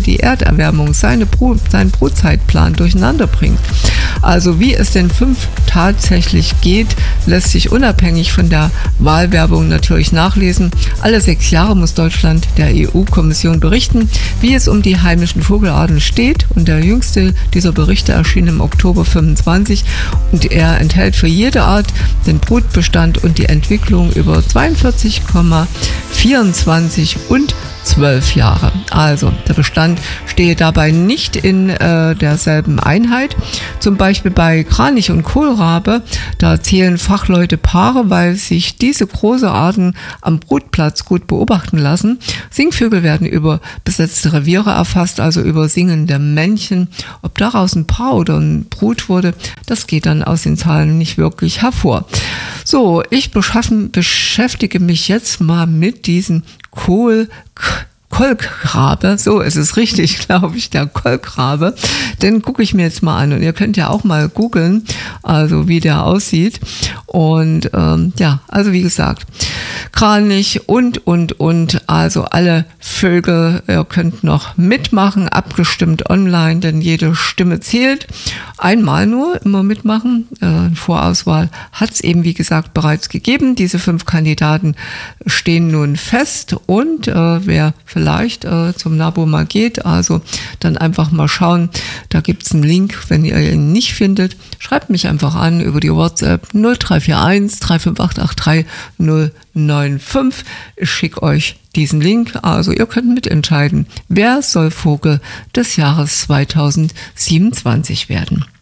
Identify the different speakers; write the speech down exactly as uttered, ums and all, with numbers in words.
Speaker 1: die Erderwärmung seine Brut, seinen Brutzeitplan durcheinander bringt. Also wie es den fünf tatsächlich geht, lässt sich unabhängig von der Wahlwerbung natürlich nachlesen. Alle sechs Jahre muss Deutschland der E U-Kommission berichten, wie es um die heimischen Vogelarten steht. Und der jüngste dieser Berichte erschien im Oktober fünfundzwanzig und er enthält für jede Art den Brutbestand und die Entwicklung über zweiundvierzig Komma vierundzwanzig und zwölf Jahre. Also der Bestand stehe dabei nicht in äh, derselben Einheit. Zum Beispiel bei Kranich und Kohlrabe, da zählen Fachleute Paare, weil sich diese großen Arten am Brutplatz gut beobachten lassen. Singvögel werden über besetzte Reviere erfasst, also über singende Männchen. Ob daraus ein Paar oder ein Brut wurde, das geht dann aus den Zahlen nicht wirklich hervor. So, ich beschaffen, beschäftige mich jetzt mal mit diesen Kohl Kolkrabe, so ist es richtig, glaube ich, der Kolkrabe. Den gucke ich mir jetzt mal an und ihr könnt ja auch mal googeln, also wie der aussieht. Und ähm, ja, also wie gesagt, Kranich und, und, und, also alle Vögel, ihr könnt noch mitmachen, abgestimmt online, denn jede Stimme zählt. Einmal nur, immer mitmachen. Äh, Vorauswahl hat es eben, wie gesagt, bereits gegeben. Diese fünf Kandidaten stehen nun fest und äh, wer vielleicht äh, zum Labo mal geht, also dann einfach mal schauen. Da gibt es einen Link, wenn ihr ihn nicht findet. Schreibt mich einfach an über die WhatsApp null drei vier eins drei fünf acht acht drei null neun fünf. Ich schicke euch diesen Link. Also ihr könnt mitentscheiden, wer soll Vogel des Jahres zweitausendsiebenundzwanzig werden.